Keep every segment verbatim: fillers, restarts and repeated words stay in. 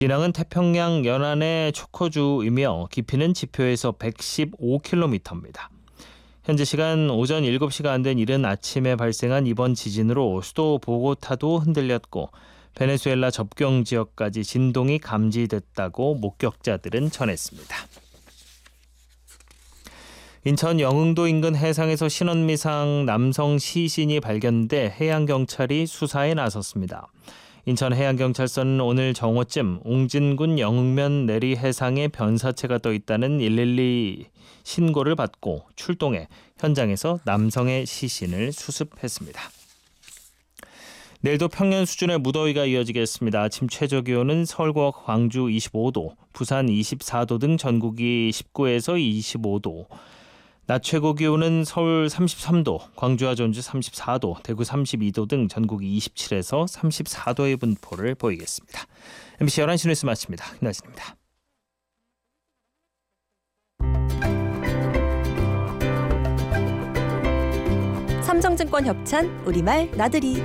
진앙은 태평양 연안의 초코주이며 깊이는 지표에서 백십오 킬로미터입니다. 현재 시간 오전 일곱 시가 안 된 이른 아침에 발생한 이번 지진으로 수도 보고타도 흔들렸고 베네수엘라 접경 지역까지 진동이 감지됐다고 목격자들은 전했습니다. 인천 영흥도 인근 해상에서 신원미상 남성 시신이 발견돼 해양경찰이 수사에 나섰습니다. 인천 해양경찰서는 오늘 정오쯤 옹진군 영흥면 내리 해상에 변사체가 떠 있다는 일일이 신고를 받고 출동해 현장에서 남성의 시신을 수습했습니다. 내일도 평년 수준의 무더위가 이어지겠습니다. 아침 최저기온은 서울과 광주 이십오 도, 부산 이십사 도 등 전국이 십구에서 이십오 도, 낮 최고 기온은 서울 삼십삼 도, 광주와 전주 삼십사 도, 대구 삼십이 도 등 전국이 이십칠에서 삼십사 도의 분포를 보이겠습니다. 엠비씨 열한 시 뉴스 마칩니다. 김나진입니다. 삼성증권 협찬 우리말 나들이.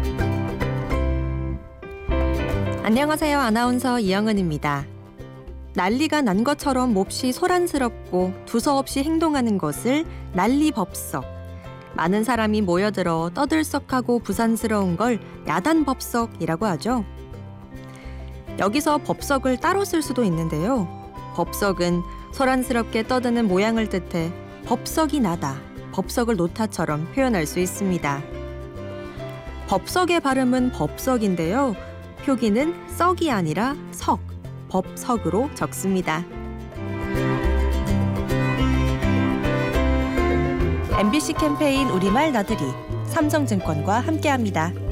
안녕하세요. 아나운서 이영은입니다. 난리가 난 것처럼 몹시 소란스럽고 두서없이 행동하는 것을 난리법석. 많은 사람이 모여들어 떠들썩하고 부산스러운 걸 야단법석이라고 하죠. 여기서 법석을 따로 쓸 수도 있는데요. 법석은 소란스럽게 떠드는 모양을 뜻해 법석이 나다, 법석을 놓다처럼 표현할 수 있습니다. 법석의 발음은 법석인데요. 표기는 썩이 아니라 석, 법석으로 적습니다. 엠비씨 캠페인 우리말 나들이 삼성증권과 함께합니다.